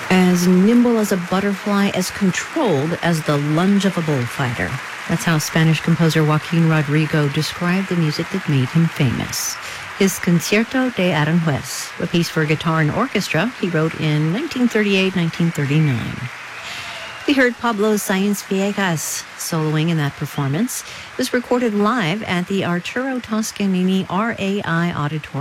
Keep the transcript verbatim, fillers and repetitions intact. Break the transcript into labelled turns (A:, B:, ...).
A: As nimble as a butterfly, as controlled as the lunge of a bullfighter. That's how Spanish composer Joaquin Rodrigo described the music that made him famous. His Concierto de Aranjuez, a piece for guitar and orchestra he wrote in nineteen thirty-eight nineteen thirty-nine. We heard Pablo Sáenz Villegas soloing in that performance. It was recorded live at the Arturo Toscanini R A I Auditorium